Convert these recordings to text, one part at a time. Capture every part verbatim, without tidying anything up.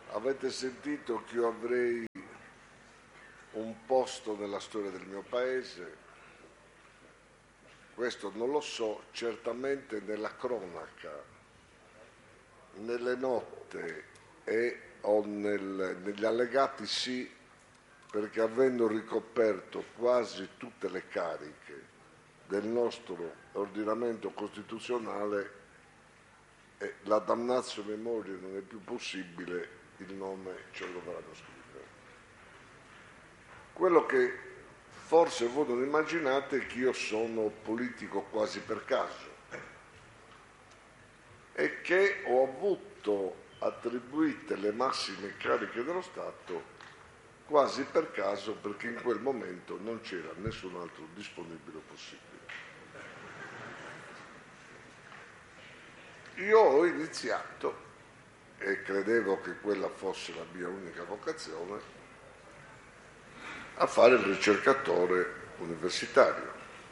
Avete sentito che io avrei un posto nella storia del mio paese? Questo non lo so, certamente nella cronaca, nelle note e o nel, negli allegati sì, perché avendo ricoperto quasi tutte le cariche del nostro ordinamento costituzionale, eh, la damnatio memoria non è più possibile, il nome ce lo dovranno scrivere. Quello che forse voi non immaginate è che io sono politico quasi per caso e che ho avuto attribuite le massime cariche dello Stato quasi per caso, perché in quel momento non c'era nessun altro disponibile possibile. Io ho iniziato, e credevo che quella fosse la mia unica vocazione, a fare il ricercatore universitario.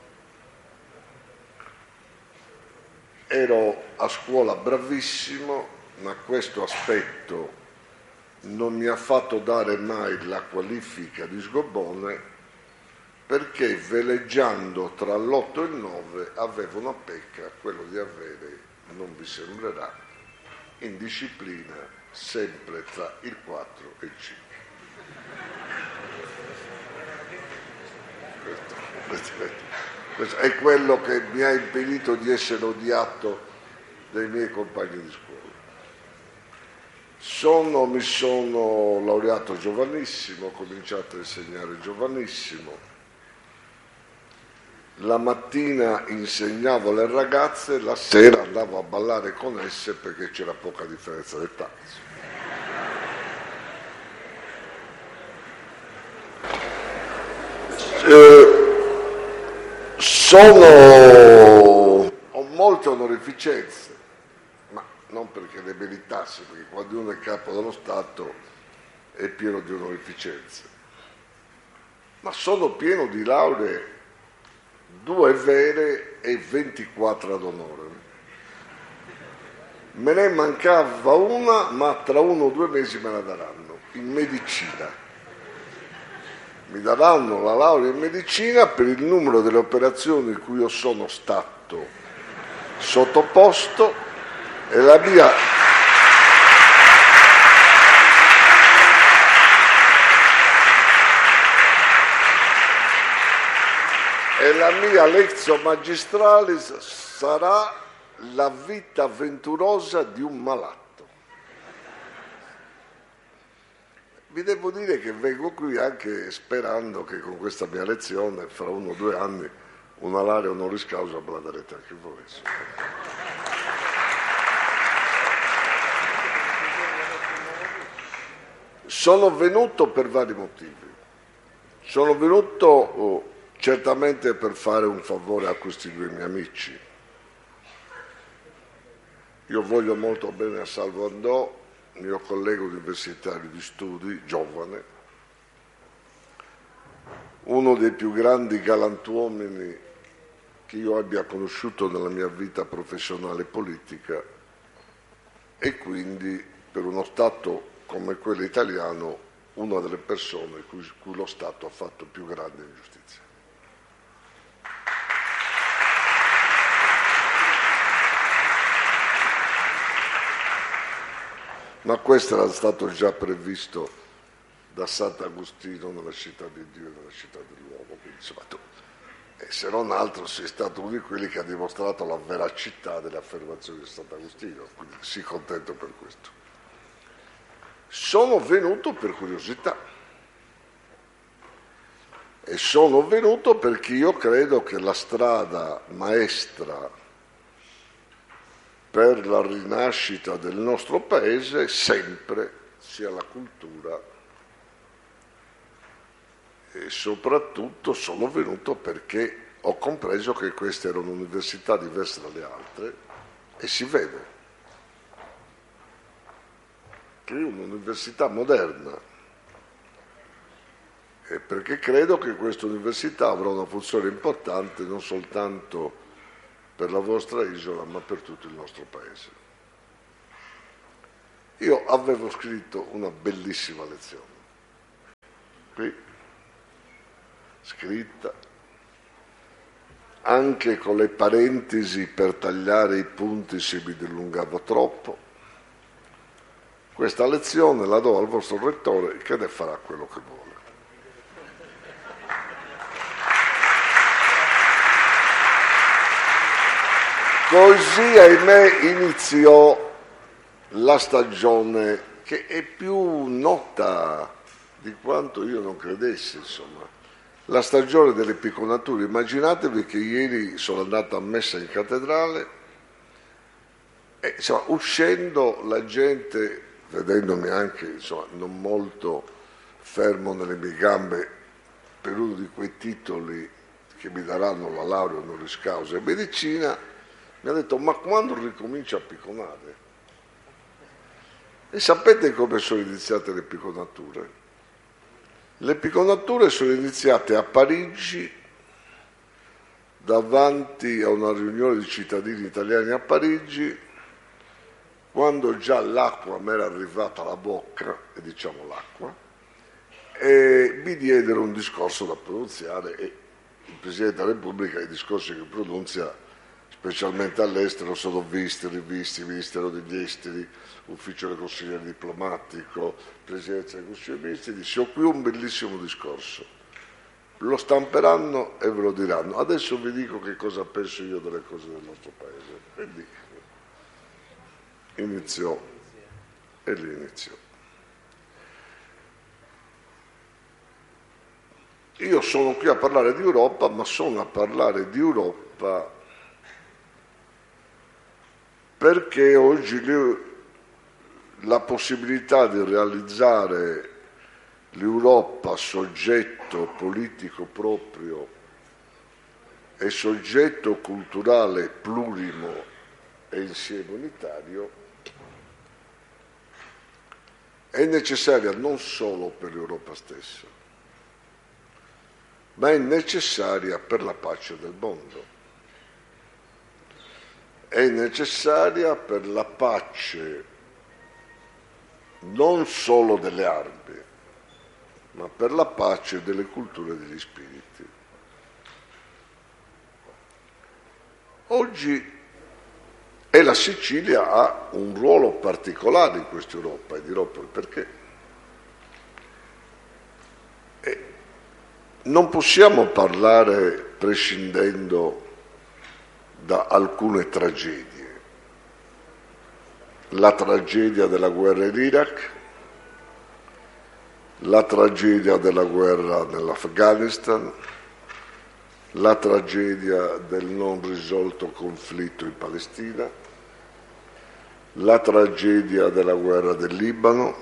Ero a scuola bravissimo, ma questo aspetto non mi ha fatto dare mai la qualifica di sgobbone, perché veleggiando tra l'otto e il nove avevo una pecca, quello di avere, non vi sembrerà, in disciplina sempre tra il quattro e il cinque. Questo, questo, questo è quello che mi ha impedito di essere odiato dai miei compagni di scuola. Sono, mi sono laureato giovanissimo, ho cominciato a insegnare giovanissimo. La mattina insegnavo alle ragazze, la sera andavo a ballare con esse perché c'era poca differenza d'età. Eh, sono, ho molte onorificenze, ma non perché le meritassi, perché quando uno è capo dello Stato è pieno di onorificenze, ma sono pieno di lauree, due vere e ventiquattro ad onore. Me ne mancava una, ma tra uno o due mesi me la daranno, in medicina. Mi daranno la laurea in medicina per il numero delle operazioni in cui io sono stato sottoposto e la mia... E la mia lectio magistralis sarà la vita avventurosa di un malato. Vi devo dire che vengo qui anche sperando che con questa mia lezione, fra uno o due anni, una laurea honoris causa me la darete anche voi. Sono venuto per vari motivi. Sono venuto... Oh, certamente per fare un favore a questi due miei amici. Io voglio molto bene a Salvo Andò, mio collega universitario di studi, giovane, uno dei più grandi galantuomini che io abbia conosciuto nella mia vita professionale e politica, e quindi per uno Stato come quello italiano una delle persone cui, cui lo Stato ha fatto più grande ingiustizia. Ma questo era stato già previsto da Sant'Agostino nella città di Dio e nella città dell'uomo. Quindi, insomma, tu, e se non altro sei stato uno di quelli che ha dimostrato la veracità delle affermazioni di Sant'Agostino, quindi sii contento per questo. Sono venuto per curiosità e sono venuto perché io credo che la strada maestra per la rinascita del nostro paese sempre sia la cultura, e soprattutto sono venuto perché ho compreso che queste erano università diverse dalle altre e si vede che è un'università moderna, e perché credo che questa università avrà una funzione importante non soltanto per la vostra isola, ma per tutto il nostro paese. Io avevo scritto una bellissima lezione, qui, scritta, anche con le parentesi per tagliare i punti se mi dilungavo troppo. Questa lezione la do al vostro rettore che ne farà quello che vuole. Così, ahimè, iniziò la stagione che è più nota di quanto io non credessi, insomma. La stagione delle picconature. Immaginatevi che ieri sono andato a messa in cattedrale e, insomma, uscendo la gente, vedendomi anche, insomma, non molto fermo nelle mie gambe per uno di quei titoli che mi daranno la laurea honoris causa in medicina, mi ha detto: ma quando ricomincia a picconare? E sapete come sono iniziate le picconature? Le picconature sono iniziate a Parigi, davanti a una riunione di cittadini italiani a Parigi, quando già l'acqua mi era arrivata alla bocca, e diciamo l'acqua, e mi diedero un discorso da pronunziare, e il Presidente della Repubblica, i discorsi che pronunzia specialmente all'estero sono visti, rivisti, Ministero degli Esteri, Ufficio del Consigliere Diplomatico, Presidenza del Consiglio dei Ministri. Dissi: ho qui un bellissimo discorso, lo stamperanno e ve lo diranno, adesso vi dico che cosa penso io delle cose del nostro Paese. Quindi iniziò, e lì iniziò. Io sono qui a parlare di Europa, ma sono a parlare di Europa perché oggi la possibilità di realizzare l'Europa soggetto politico proprio e soggetto culturale plurimo e insieme unitario è necessaria non solo per l'Europa stessa, ma è necessaria per la pace del mondo. È necessaria per la pace non solo delle armi, ma per la pace delle culture e degli spiriti. Oggi e la Sicilia ha un ruolo particolare in questa Europa, e dirò poi perché. E non possiamo parlare prescindendo da alcune tragedie. La tragedia della guerra in Iraq, la tragedia della guerra nell'Afghanistan, la tragedia del non risolto conflitto in Palestina, la tragedia della guerra del Libano,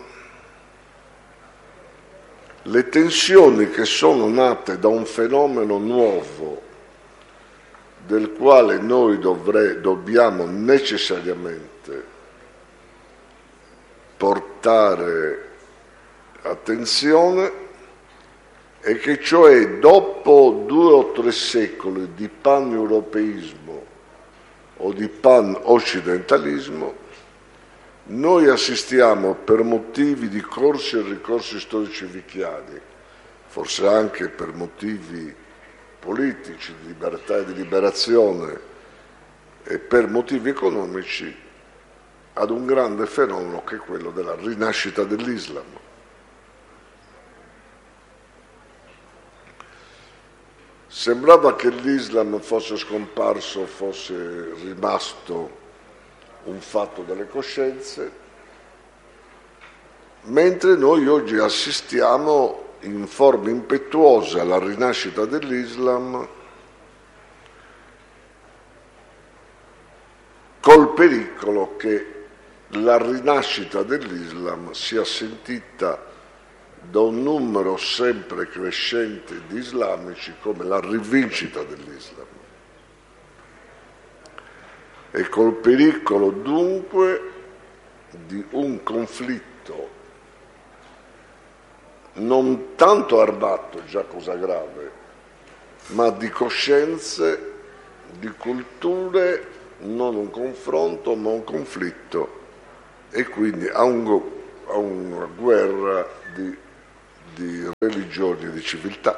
le tensioni che sono nate da un fenomeno nuovo del quale noi dovre, dobbiamo necessariamente portare attenzione, e che cioè dopo due o tre secoli di pan-europeismo o di pan-occidentalismo noi assistiamo, per motivi di corsi e ricorsi storici vichiani, forse anche per motivi politici, di libertà e di liberazione, e per motivi economici, ad un grande fenomeno che è quello della rinascita dell'Islam. Sembrava che l'Islam fosse scomparso, fosse rimasto un fatto delle coscienze, mentre noi oggi assistiamo in forma impetuosa alla rinascita dell'Islam, col pericolo che la rinascita dell'Islam sia sentita da un numero sempre crescente di islamici come la rivincita dell'Islam. E col pericolo dunque di un conflitto non tanto armato, già cosa grave, ma di coscienze, di culture, non un confronto ma un conflitto e quindi a, un, a una guerra di, di religioni e di civiltà.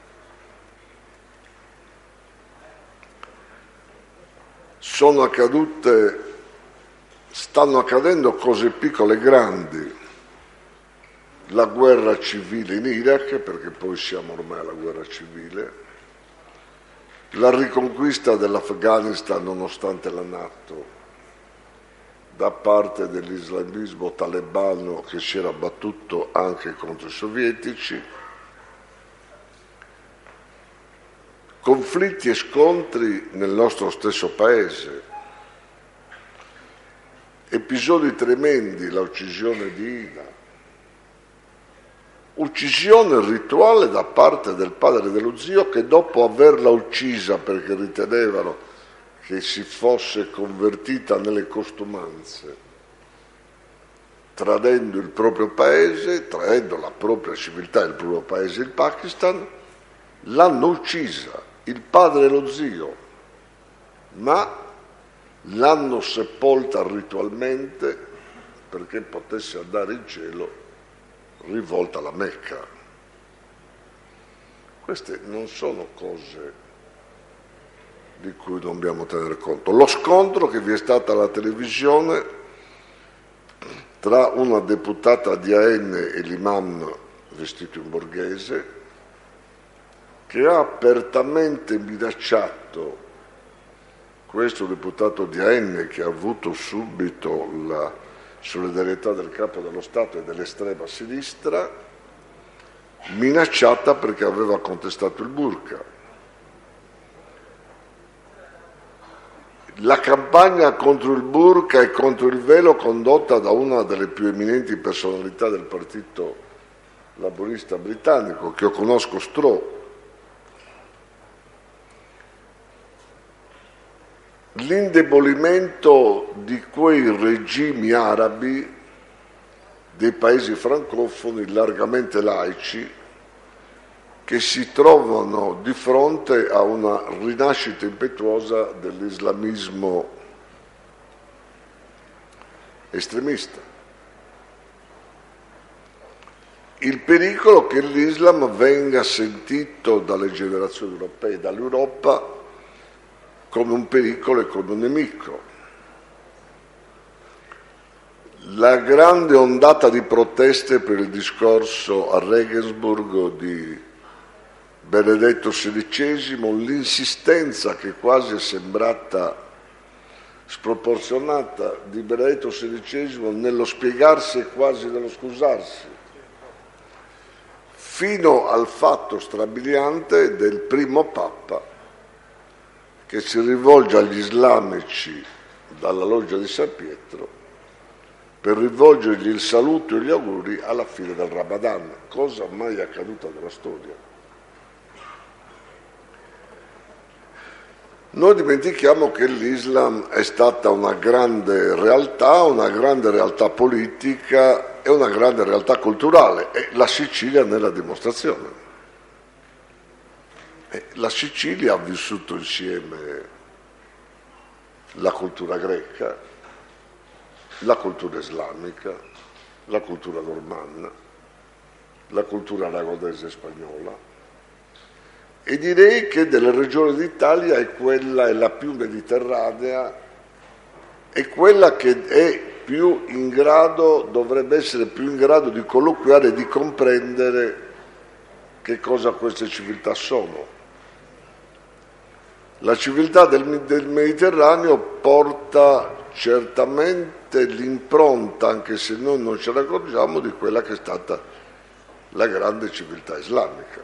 Sono accadute, stanno accadendo cose piccole e grandi, la guerra civile in Iraq, perché poi siamo ormai alla guerra civile, la riconquista dell'Afghanistan nonostante la NATO da parte dell'islamismo talebano che si era battuto anche contro i sovietici, conflitti e scontri nel nostro stesso paese, episodi tremendi, la uccisione di Ina, uccisione rituale da parte del padre dello zio che dopo averla uccisa perché ritenevano che si fosse convertita nelle costumanze, tradendo il proprio paese, tradendo la propria civiltà, il proprio paese, il Pakistan, l'hanno uccisa, il padre e lo zio, ma l'hanno sepolta ritualmente perché potesse andare in cielo rivolta alla Mecca. Queste non sono cose di cui dobbiamo tenere conto. Lo scontro che vi è stato alla televisione tra una deputata di A N e l'imam vestito in borghese, che ha apertamente minacciato questo deputato di A N, che ha avuto subito la solidarietà del capo dello Stato e dell'estrema sinistra, minacciata perché aveva contestato il burqa. La campagna contro il burqa e contro il velo condotta da una delle più eminenti personalità del partito laburista britannico, che io conosco, Stroh, l'indebolimento di quei regimi arabi dei paesi francofoni largamente laici che si trovano di fronte a una rinascita impetuosa dell'islamismo estremista. Il pericolo che l'Islam venga sentito dalle generazioni europee, dall'Europa, come un pericolo e come un nemico. La grande ondata di proteste per il discorso a Regensburg di Benedetto sedicesimo, l'insistenza che quasi è sembrata sproporzionata di Benedetto sedicesimo nello spiegarsi e quasi nello scusarsi, fino al fatto strabiliante del primo Papa che si rivolge agli islamici dalla loggia di San Pietro per rivolgergli il saluto e gli auguri alla fine del Ramadan, cosa mai accaduta nella storia. Noi dimentichiamo che l'Islam è stata una grande realtà, una grande realtà politica e una grande realtà culturale, e la Sicilia ne è la dimostrazione. E la Sicilia ha vissuto insieme la cultura greca, la cultura islamica, la cultura normanna, la cultura aragonese e spagnola. E direi che delle regioni d'Italia è quella è la più mediterranea, è quella che è più in grado, dovrebbe essere più in grado di colloquiare e di comprendere che cosa queste civiltà sono. La civiltà del, del Mediterraneo porta certamente l'impronta, anche se noi non ce ne accorgiamo, di quella che è stata la grande civiltà islamica.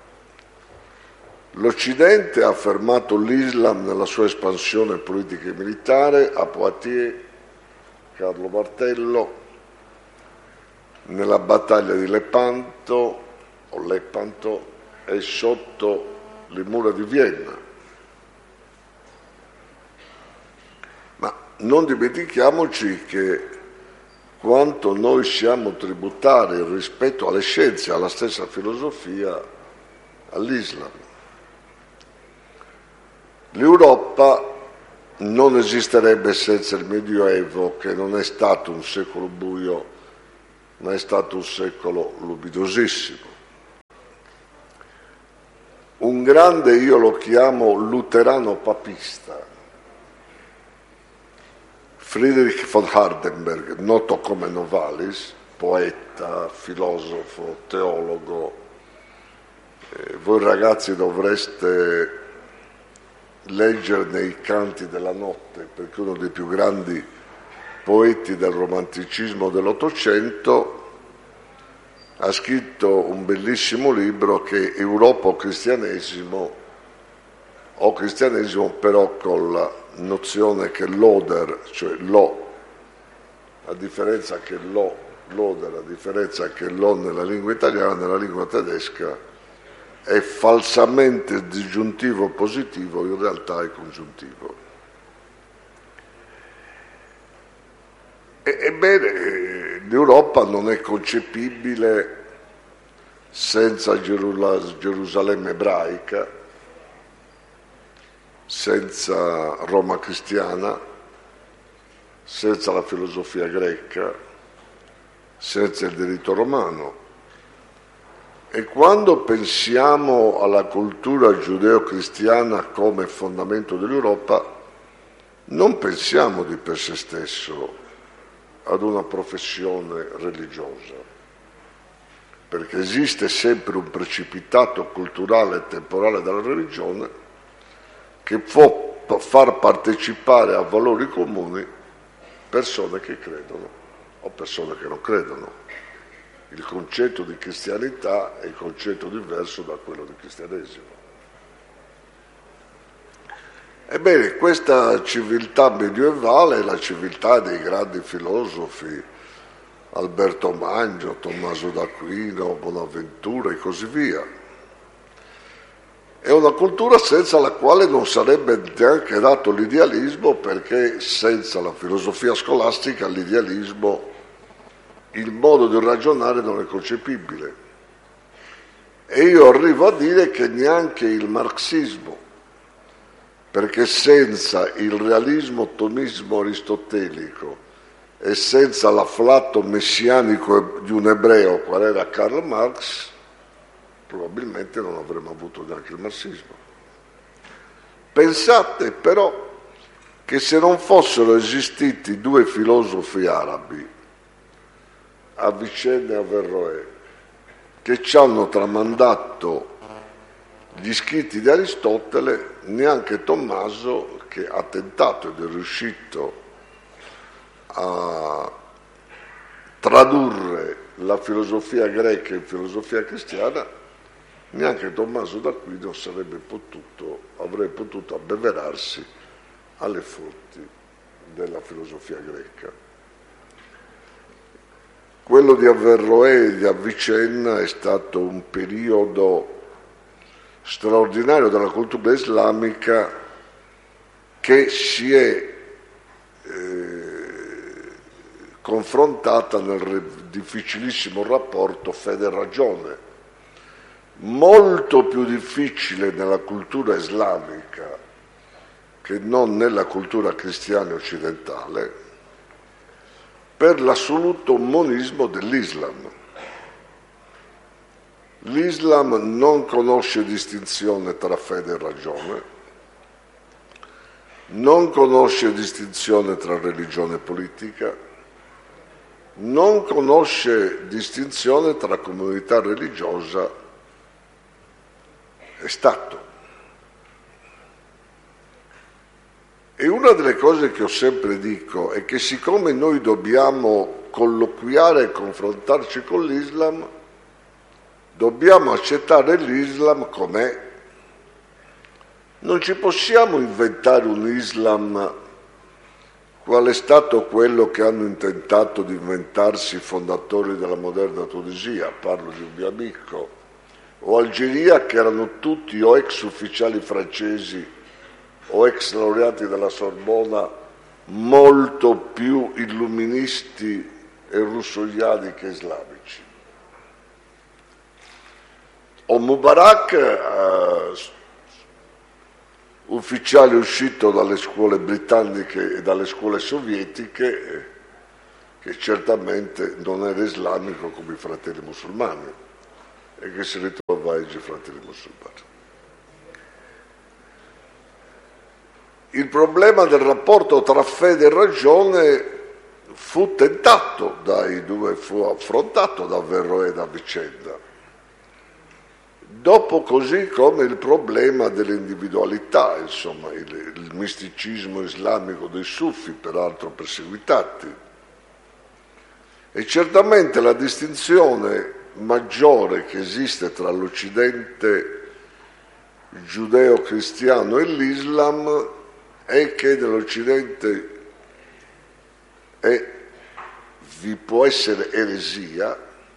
L'Occidente ha affermato l'Islam nella sua espansione politica e militare a Poitiers, Carlo Martello, nella battaglia di Lepanto, o Lepanto, e sotto le mura di Vienna. Ma non dimentichiamoci che quanto noi siamo tributari rispetto alle scienze, alla stessa filosofia, all'Islam. L'Europa non esisterebbe senza il Medioevo, che non è stato un secolo buio, ma è stato un secolo luminosissimo. Un grande, io lo chiamo luterano papista, Friedrich von Hardenberg, noto come Novalis, poeta, filosofo, teologo. Eh, voi ragazzi dovreste leggerne i canti della notte, perché uno dei più grandi poeti del romanticismo dell'Ottocento ha scritto un bellissimo libro che è Europa o cristianesimo, o cristianesimo però con la nozione che l'oder, cioè lo, a differenza che lo, l'oder, a differenza che lo nella lingua italiana, nella lingua tedesca è falsamente disgiuntivo positivo, in realtà è congiuntivo. Ebbene, l'Europa non è concepibile senza Gerusalemme ebraica, senza Roma cristiana, senza la filosofia greca, senza il diritto romano. E quando pensiamo alla cultura giudeo-cristiana come fondamento dell'Europa, non pensiamo di per sé stesso ad una professione religiosa, perché esiste sempre un precipitato culturale e temporale della religione che può far partecipare a valori comuni persone che credono o persone che non credono. Il concetto di cristianità è il concetto diverso da quello di cristianesimo. Ebbene, questa civiltà medievale è la civiltà dei grandi filosofi, Alberto Mangio, Tommaso d'Aquino, Bonaventura e così via. È una cultura senza la quale non sarebbe neanche nato l'idealismo, perché senza la filosofia scolastica l'idealismo, il modo di ragionare non è concepibile. E io arrivo a dire che neanche il marxismo, perché senza il realismo tomismo aristotelico e senza l'afflato messianico di un ebreo qual era Karl Marx, probabilmente non avremmo avuto neanche il marxismo. Pensate però che se non fossero esistiti due filosofi arabi, Avicenna e Averroè, che ci hanno tramandato gli scritti di Aristotele, neanche Tommaso, che ha tentato ed è riuscito a tradurre la filosofia greca in filosofia cristiana, neanche Tommaso d'Aquino sarebbe potuto, avrebbe potuto abbeverarsi alle fonti della filosofia greca. Quello di Averroè e di Avicenna è stato un periodo straordinario della cultura islamica che si è eh, confrontata nel difficilissimo rapporto fede-ragione, molto più difficile nella cultura islamica che non nella cultura cristiana occidentale, per l'assoluto monismo dell'Islam. L'Islam non conosce distinzione tra fede e ragione, non conosce distinzione tra religione e politica, non conosce distinzione tra comunità religiosa e Stato. E una delle cose che io sempre dico è che siccome noi dobbiamo colloquiare e confrontarci con l'Islam, dobbiamo accettare l'Islam com'è. Non ci possiamo inventare un Islam qual è stato quello che hanno intentato di inventarsi i fondatori della moderna Tunisia, parlo di un mio amico, o Algeria, che erano tutti o ex ufficiali francesi o ex laureati della Sorbona, molto più illuministi e russoiani che islamici. O Mubarak, eh, ufficiale uscito dalle scuole britanniche e dalle scuole sovietiche, che certamente non era islamico come i fratelli musulmani e che si ritrova oggi i fratelli musulmani. Il problema del rapporto tra fede e ragione fu tentato dai due, fu affrontato da Averroè a vicenda, dopo così come il problema dell'individualità, insomma il, il misticismo islamico dei sufi, peraltro perseguitati. E certamente la distinzione maggiore che esiste tra l'Occidente giudeo-cristiano e l'Islam è che nell'Occidente è, vi può essere eresia,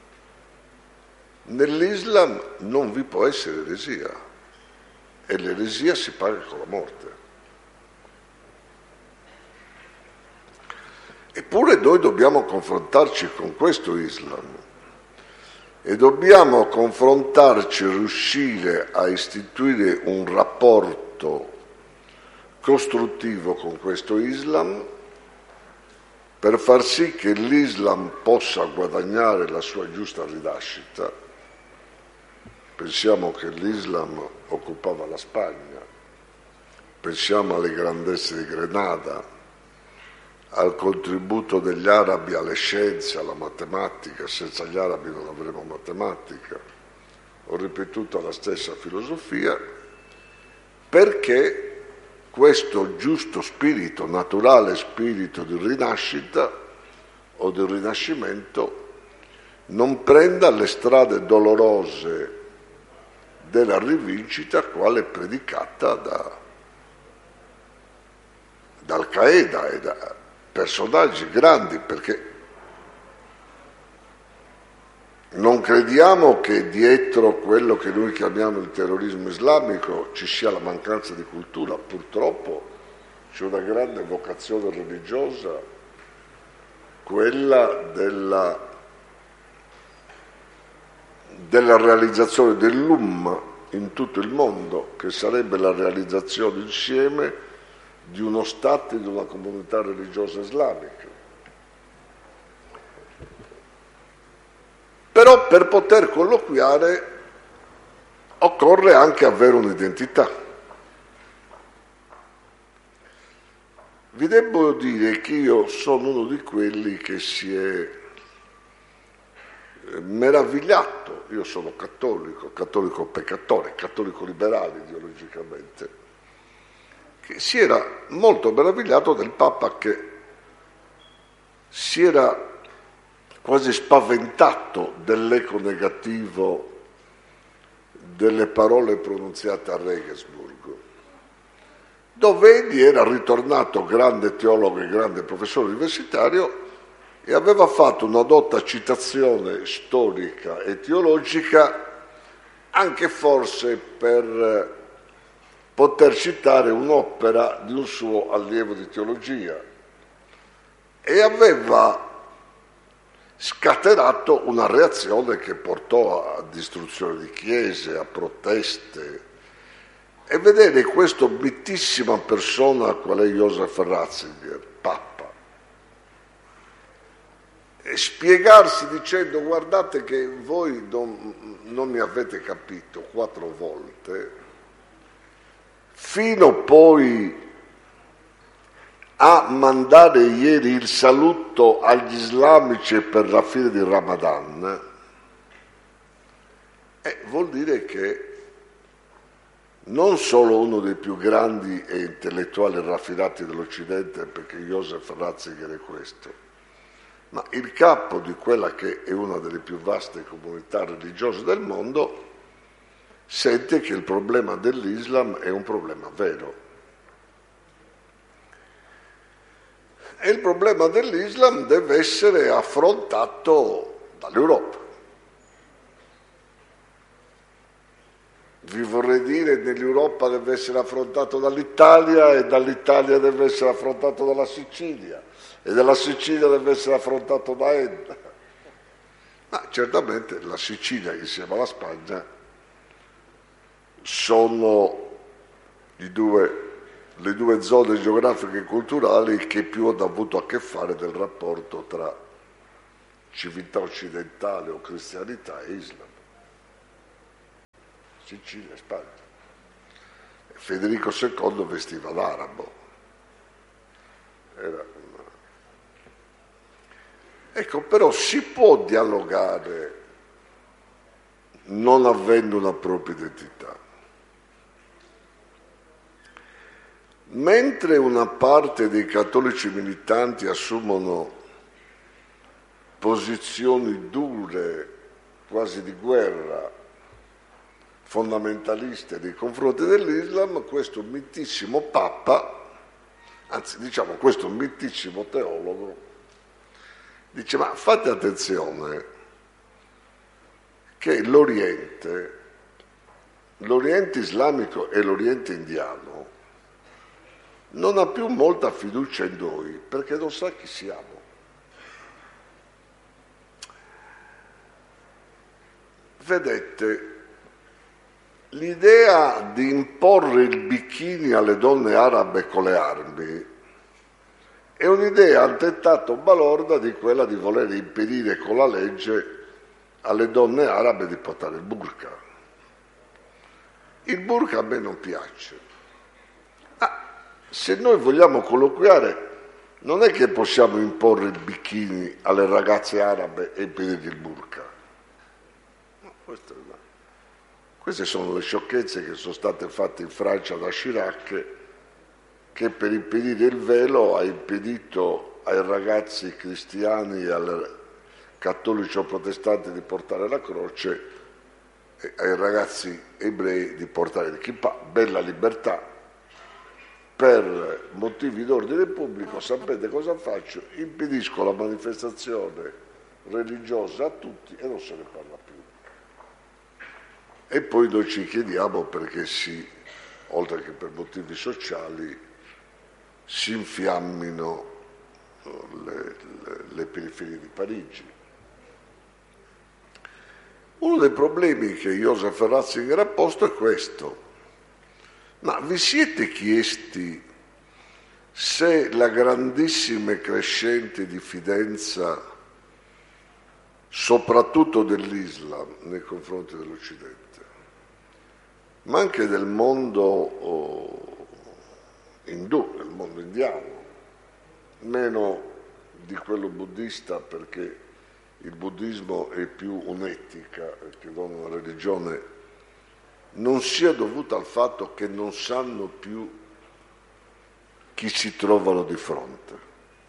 nell'Islam non vi può essere eresia e l'eresia si paga con la morte. Eppure noi dobbiamo confrontarci con questo Islam e dobbiamo confrontarci e riuscire a istituire un rapporto costruttivo con questo Islam per far sì che l'Islam possa guadagnare la sua giusta rinascita. Pensiamo che l'Islam occupava la Spagna, pensiamo alle grandezze di Grenada, al contributo degli arabi alle scienze, alla matematica. Senza gli arabi non avremo matematica. Ho ripetuto la stessa filosofia perché questo giusto spirito, naturale spirito di rinascita o di rinascimento, non prenda le strade dolorose della rivincita, quale predicata da, da Al-Qaeda e da personaggi grandi, perché non crediamo che dietro quello che noi chiamiamo il terrorismo islamico ci sia la mancanza di cultura. Purtroppo c'è una grande vocazione religiosa, quella della, della realizzazione dell'Ummah in tutto il mondo, che sarebbe la realizzazione insieme di uno Stato e di una comunità religiosa islamica. Però per poter colloquiare occorre anche avere un'identità. Vi devo dire che io sono uno di quelli che si è meravigliato, io sono cattolico, cattolico peccatore, cattolico liberale ideologicamente, che si era molto meravigliato del Papa che si era quasi spaventato dell'eco negativo delle parole pronunziate a Regensburg, dove egli era ritornato grande teologo e grande professore universitario e aveva fatto una dotta citazione storica e teologica, anche forse per poter citare un'opera di un suo allievo di teologia, e aveva scatenato una reazione che portò a distruzione di chiese, a proteste. E vedere questa mitissima persona qual è Joseph Ratzinger, Papa, e spiegarsi dicendo: guardate che voi non, non mi avete capito quattro volte, fino poi a mandare ieri il saluto agli islamici per la fine di Ramadan, eh, vuol dire che non solo uno dei più grandi e intellettuali raffinati dell'Occidente, perché Joseph Ratzinger è questo, ma il capo di quella che è una delle più vaste comunità religiose del mondo, sente che il problema dell'Islam è un problema vero. E il problema dell'Islam deve essere affrontato dall'Europa. Vi vorrei dire, nell'Europa deve essere affrontato dall'Italia, e dall'Italia deve essere affrontato dalla Sicilia, e dalla Sicilia deve essere affrontato da Enna. Ma certamente la Sicilia insieme alla Spagna sono i due, le due zone geografiche e culturali che più hanno avuto a che fare del rapporto tra civiltà occidentale o cristianità e Islam. Sicilia e Spagna. Federico secondo vestiva l'arabo. Era una... Ecco, però si può dialogare non avendo una propria identità. Mentre una parte dei cattolici militanti assumono posizioni dure, quasi di guerra, fondamentaliste nei confronti dell'Islam, questo mitissimo Papa, anzi diciamo questo mitissimo teologo, dice: ma fate attenzione che l'Oriente, l'Oriente islamico e l'Oriente indiano non ha più molta fiducia in noi perché non sa chi siamo. Vedete, l'idea di imporre il bikini alle donne arabe con le armi è un'idea altrettanto balorda di quella di voler impedire con la legge alle donne arabe di portare il burqa. Il burqa a me non piace. Ah, se noi vogliamo colloquiare, non è che possiamo imporre il bikini alle ragazze arabe e impedire il burqa. No, questo è una... Queste sono le sciocchezze che sono state fatte in Francia da Chirac, che per impedire il velo ha impedito ai ragazzi cristiani e ai cattolici o protestanti di portare la croce e ai ragazzi ebrei di portare il kippah. Bella libertà. Per motivi d'ordine pubblico, sapete cosa faccio? Impedisco la manifestazione religiosa a tutti e non se ne parla più. E poi noi ci chiediamo perché si, oltre che per motivi sociali, si infiammino le, le, le periferie di Parigi. Uno dei problemi che Joseph Ratzinger ha posto è questo. Ma vi siete chiesti se la grandissima e crescente diffidenza, soprattutto dell'Islam nei confronti dell'Occidente, ma anche del mondo oh, indù, del mondo indiano, meno di quello buddista perché il buddismo è più un'etica che non una religione, non sia dovuta al fatto che non sanno più chi si trovano di fronte.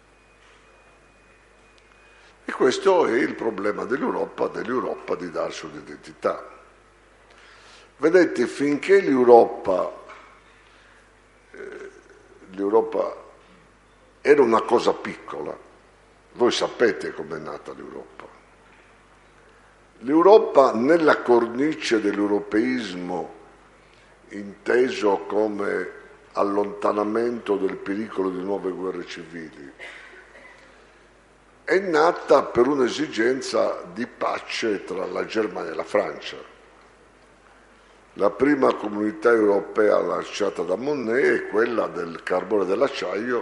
E questo è il problema dell'Europa, dell'Europa di darsi un'identità. Vedete, finché l'Europa, eh, l'Europa era una cosa piccola, voi sapete com'è nata l'Europa. L'Europa nella cornice dell'europeismo, inteso come allontanamento del pericolo di nuove guerre civili, è nata per un'esigenza di pace tra la Germania e la Francia. La prima comunità europea lanciata da Monnet è quella del carbone e dell'acciaio,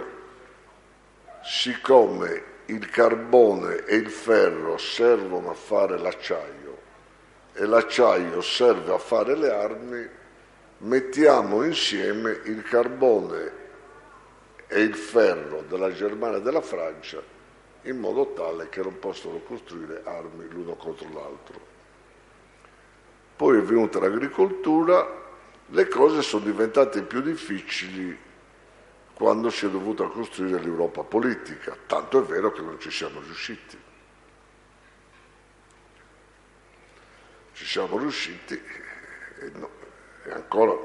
siccome il carbone e il ferro servono a fare l'acciaio e l'acciaio serve a fare le armi, mettiamo insieme il carbone e il ferro della Germania e della Francia in modo tale che non possono costruire armi l'uno contro l'altro. Poi è venuta l'agricoltura, le cose sono diventate più difficili quando si è dovuta costruire l'Europa politica, tanto è vero che non ci siamo riusciti. Ci siamo riusciti e, no, e ancora...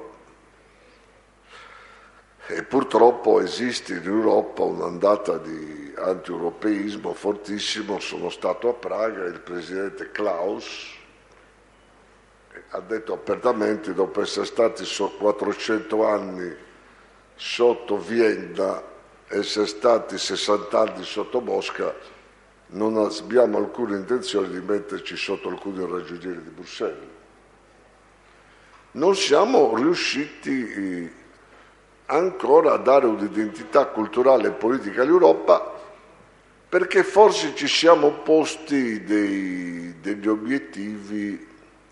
E purtroppo esiste in Europa un'ondata di anti-europeismo fortissimo. Sono stato a Praga, il presidente Klaus ha detto apertamente, dopo essere stati quattrocento anni sotto Vienna, essere stati sessanta anni sotto Mosca, non abbiamo alcuna intenzione di metterci sotto alcuni ragionieri di Bruxelles. Non siamo riusciti ancora a dare un'identità culturale e politica all'Europa, perché forse ci siamo posti dei, degli obiettivi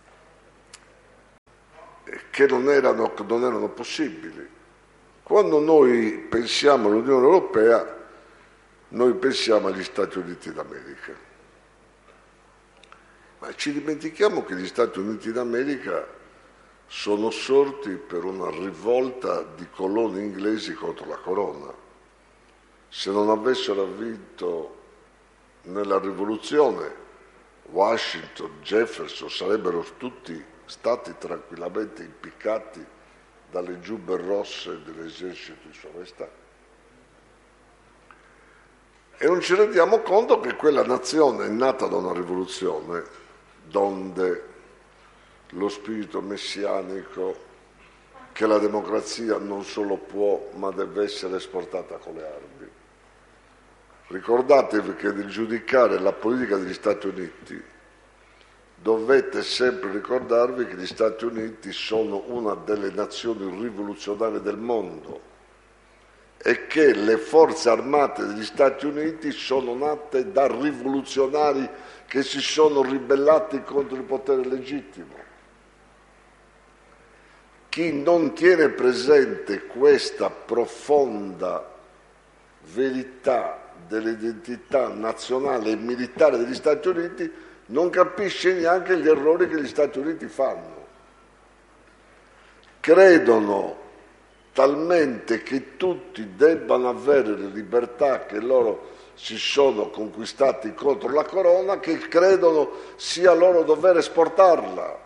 che non erano, non erano possibili. Quando noi pensiamo all'Unione Europea, noi pensiamo agli Stati Uniti d'America, ma ci dimentichiamo che gli Stati Uniti d'America sono sorti per una rivolta di coloni inglesi contro la corona. Se non avessero vinto nella rivoluzione, Washington, Jefferson sarebbero tutti stati tranquillamente impiccati dalle giubbe rosse dell'esercito di Sua Maestà. E non ci rendiamo conto che quella nazione è nata da una rivoluzione donde lo spirito messianico che la democrazia non solo può ma deve essere esportata con le armi. Ricordatevi che nel giudicare la politica degli Stati Uniti dovete sempre ricordarvi che gli Stati Uniti sono una delle nazioni rivoluzionarie del mondo e che le forze armate degli Stati Uniti sono nate da rivoluzionari che si sono ribellati contro il potere legittimo. Chi non tiene presente questa profonda verità dell'identità nazionale e militare degli Stati Uniti non capisce neanche gli errori che gli Stati Uniti fanno. Credono talmente che tutti debbano avere le libertà che loro si sono conquistati contro la corona, che credono sia loro dovere esportarla.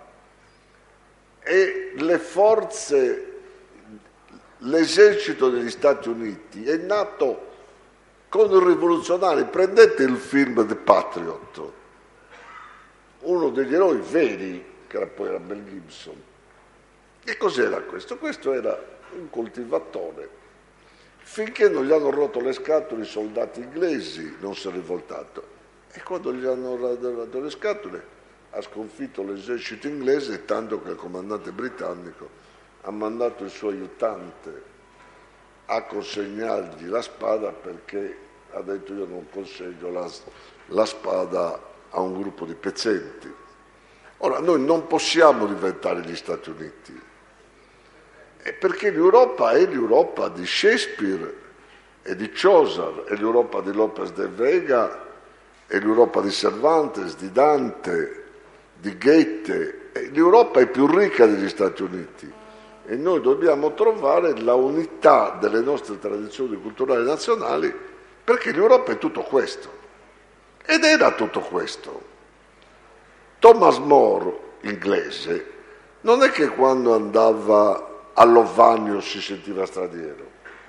E le forze, l'esercito degli Stati Uniti è nato con i rivoluzionari. Prendete il film The Patriot, uno degli eroi veri, che era poi era Mel Gibson. Che cos'era questo? Questo era un coltivatore. Finché non gli hanno rotto le scatole i soldati inglesi non si è rivoltato. E quando gli hanno rotto le scatole ha sconfitto l'esercito inglese, tanto che il comandante britannico ha mandato il suo aiutante a consegnargli la spada, perché ha detto: io non consegno la, la spada a un gruppo di pezzenti. Ora, noi non possiamo diventare gli Stati Uniti, e perché l'Europa è l'Europa di Shakespeare e di Chaucer, è l'Europa di Lopez de Vega, è l'Europa di Cervantes, di Dante, di Goethe. L'Europa è più ricca degli Stati Uniti e noi dobbiamo trovare la unità delle nostre tradizioni culturali nazionali, perché l'Europa è tutto questo ed era tutto questo. Thomas More, inglese, non è che quando andava all'Ovagno si sentiva straniero,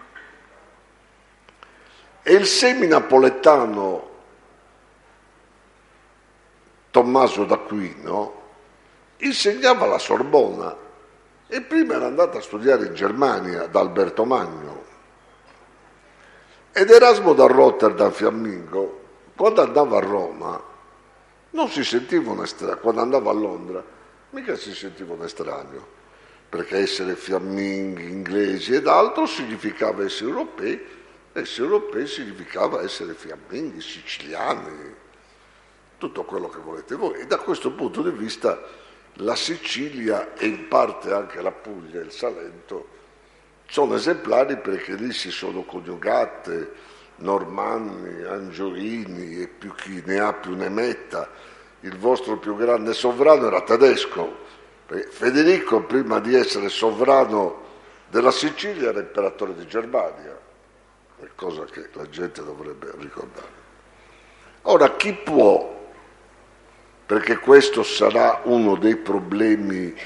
e il semi-napoletano Tommaso d'Aquino insegnava alla Sorbona e prima era andato a studiare in Germania da Alberto Magno. Ed Erasmo da Rotterdam Fiammingo, quando andava a Roma, non si sentiva un estraneo. Quando andava a Londra, mica si sentiva un estraneo, perché essere fiamminghi, inglesi ed altro significava essere europei, essere europei significava essere fiamminghi, siciliani, tutto quello che volete voi. E da questo punto di vista la Sicilia e in parte anche la Puglia e il Salento sono esemplari, perché lì si sono coniugate Normanni, Angioini e più chi ne ha più ne metta. Il vostro più grande sovrano era tedesco. Federico, prima di essere sovrano della Sicilia, era imperatore di Germania, è cosa che la gente dovrebbe ricordare. Ora, chi può, perché questo sarà uno dei problemi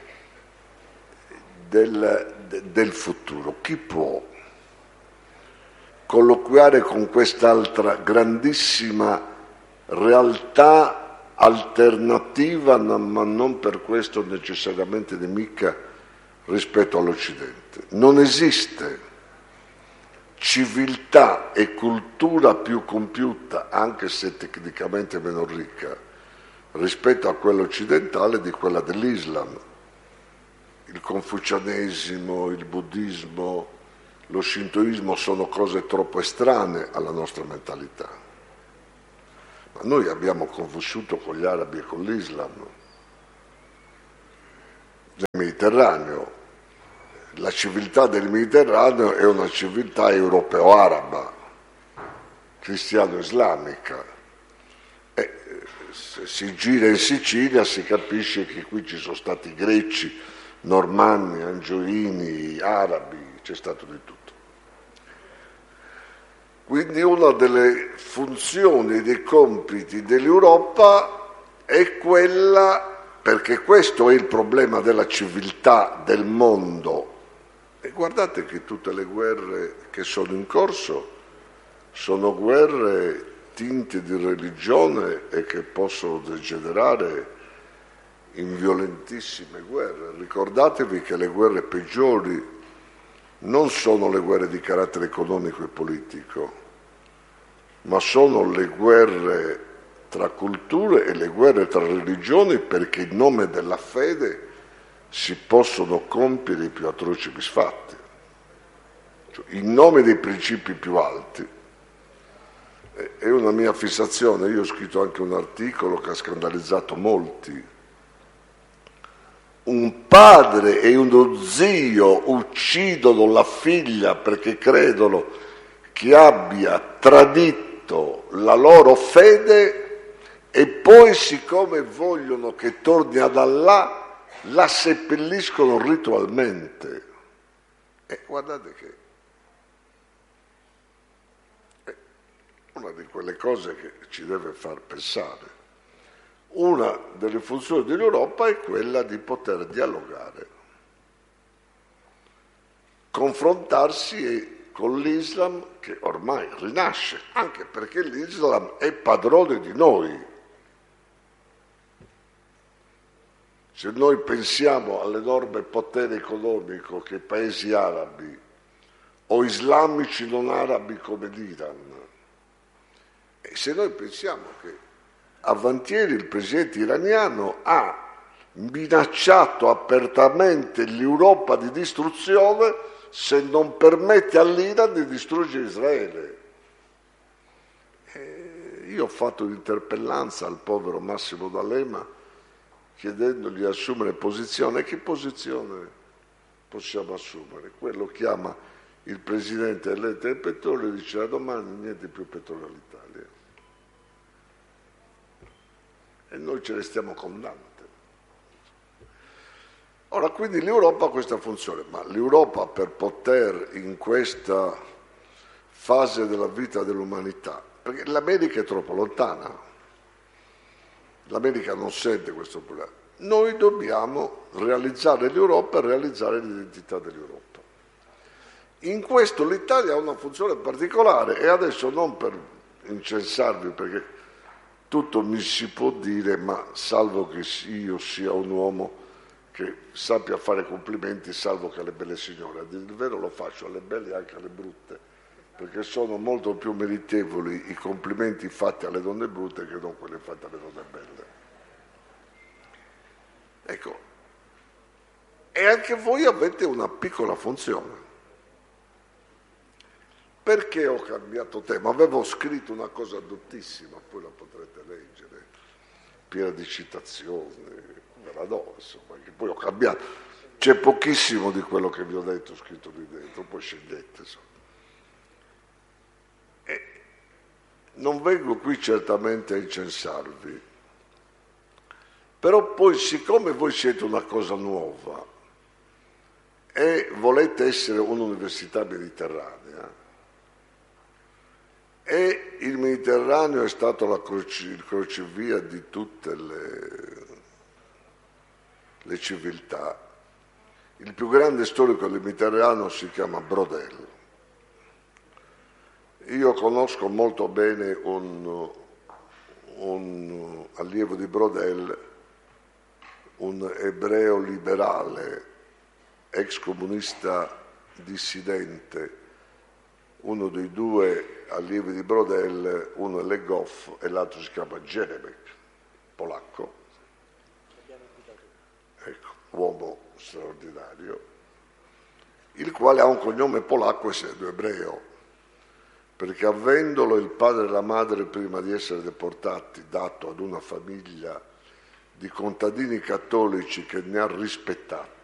del, del futuro, chi può colloquiare con quest'altra grandissima realtà alternativa, ma non per questo necessariamente nemica, rispetto all'Occidente? Non esiste civiltà e cultura più compiuta, anche se tecnicamente meno ricca, rispetto a quella occidentale di quella dell'Islam. Il confucianesimo, il buddismo, lo shintoismo sono cose troppo estranee alla nostra mentalità. Ma noi abbiamo convissuto con gli arabi e con l'Islam nel Mediterraneo. La civiltà del Mediterraneo è una civiltà europeo-araba, cristiano-islamica. E se si gira in Sicilia si capisce che qui ci sono stati greci, normanni, angioini, arabi, c'è stato di tutto. Quindi una delle funzioni, dei compiti dell'Europa è quella, perché questo è il problema della civiltà del mondo. E guardate che tutte le guerre che sono in corso sono guerre tinte di religione e che possono degenerare in violentissime guerre. Ricordatevi che le guerre peggiori non sono le guerre di carattere economico e politico, ma sono le guerre tra culture e le guerre tra religioni, perché in nome della fede si possono compiere i più atroci misfatti, cioè, in nome dei principi più alti. È una mia fissazione, io ho scritto anche un articolo che ha scandalizzato molti. Un padre e uno zio uccidono la figlia perché credono che abbia tradito la loro fede e poi, siccome vogliono che torni ad Allah, la seppelliscono ritualmente. E guardate che è una di quelle cose che ci deve far pensare. Una delle funzioni dell'Europa è quella di poter dialogare, confrontarsi con l'Islam che ormai rinasce, anche perché l'Islam è padrone di noi. Se noi pensiamo all'enorme potere economico che paesi arabi o islamici non arabi come l'Iran, e se noi pensiamo che avantieri il presidente iraniano ha minacciato apertamente l'Europa di distruzione se non permette all'Iran di distruggere Israele. E io ho fatto un'interpellanza al povero Massimo D'Alema chiedendogli di assumere posizione. E che posizione possiamo assumere? Quello chiama il presidente dell'ente del petrolio e dice: da domani niente più petrolio all'Italia. E noi ce ne stiamo con Dante. Ora, quindi l'Europa ha questa funzione, ma l'Europa, per poter in questa fase della vita dell'umanità, perché l'America è troppo lontana, l'America non sente questo problema, noi dobbiamo realizzare l'Europa e realizzare l'identità dell'Europa. In questo l'Italia ha una funzione particolare, e adesso non per incensarvi, perché tutto mi si può dire, ma salvo che io sia un uomo che sappia fare complimenti, salvo che alle belle signore. A dire il vero lo faccio alle belle e anche alle brutte, perché sono molto più meritevoli i complimenti fatti alle donne brutte che non quelli fatti alle donne belle. Ecco, e anche voi avete una piccola funzione. Perché ho cambiato tema? Avevo scritto una cosa dottissima, poi la potrete leggere, piena di citazioni, ve la do, insomma, che poi ho cambiato. C'è pochissimo di quello che vi ho detto scritto lì dentro, poi scegliete. Insomma. E non vengo qui certamente a incensarvi, però poi, siccome voi siete una cosa nuova e volete essere un'università mediterranea, e il Mediterraneo è stato la croce, il crocevia di tutte le, le civiltà. Il più grande storico del Mediterraneo si chiama Braudel. Io conosco molto bene un, un allievo di Braudel, un ebreo liberale, ex comunista dissidente, uno dei due allievi di Braudel, uno è Legoff e l'altro si chiama Jeremek, polacco, ecco, uomo straordinario. il quale ha un cognome polacco essendo ebreo, perché avendolo il padre e la madre prima di essere deportati dato ad una famiglia di contadini cattolici che ne ha rispettato,